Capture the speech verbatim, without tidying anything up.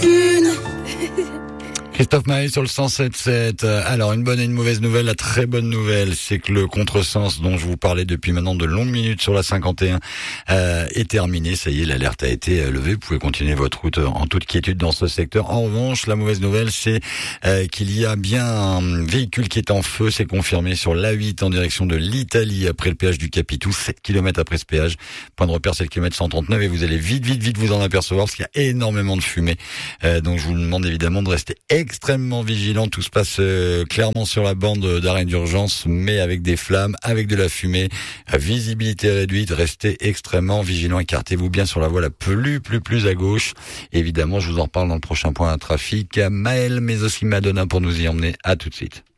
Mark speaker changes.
Speaker 1: lacune.
Speaker 2: Christophe Maé sur le cent sept sept. Alors, une bonne et une mauvaise nouvelle. La très bonne nouvelle, c'est que le contresens dont je vous parlais depuis maintenant de longues minutes sur la cinquante et un euh, est terminé. Ça y est, l'alerte a été levée. Vous pouvez continuer votre route en toute quiétude dans ce secteur. En revanche, la mauvaise nouvelle, c'est euh, qu'il y a bien un véhicule qui est en feu. C'est confirmé sur l'A huit en direction de l'Italie après le péage du Capitou, sept kilomètres après ce péage. Point de repère, c'est le kilomètre cent trente-neuf et vous allez vite, vite, vite vous en apercevoir parce qu'il y a énormément de fumée. Euh, donc, je vous demande évidemment de rester extrêmement vigilant. Tout se passe euh, clairement sur la bande d'arrêt d'urgence, mais avec des flammes, avec de la fumée, visibilité réduite. Restez extrêmement vigilant. Écartez-vous bien sur la voie la plus, plus, plus à gauche. Évidemment, je vous en reparle dans le prochain point à trafic. Maël, mais aussi Madonna pour nous y emmener. À tout de suite.